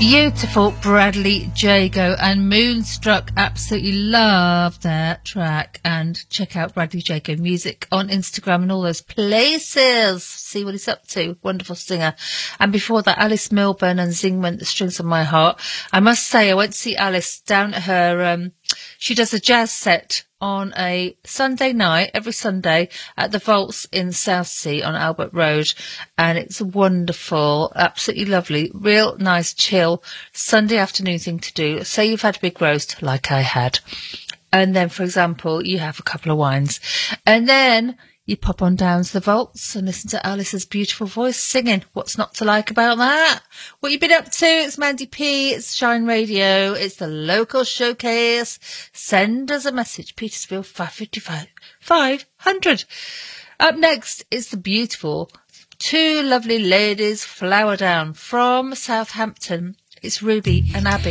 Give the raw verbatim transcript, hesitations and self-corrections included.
Beautiful Bradley Jago and Moonstruck. Absolutely love that track. And check out Bradley Jago Music on Instagram and all those places. See what he's up to. Wonderful singer. And before that, Alice Milburn and Zingman, The Strings of My Heart. I must say, I went to see Alice down at her, um, she does a jazz set on a Sunday night, every Sunday, at the Vaults in Southsea on Albert Road. And it's wonderful, absolutely lovely, real nice, chill Sunday afternoon thing to do. Say you've had a big roast, like I had. And then, for example, you have a couple of wines. And then you pop on down to the Vaults and listen to Alice's beautiful voice singing. What's not to like about that? What you been up to? It's Mandy P. It's Shine Radio. It's the local showcase. Send us a message. Petersfield five fifty-five five hundred. Up next is the beautiful two lovely ladies, Flower Down from Southampton. It's Ruby and Abby.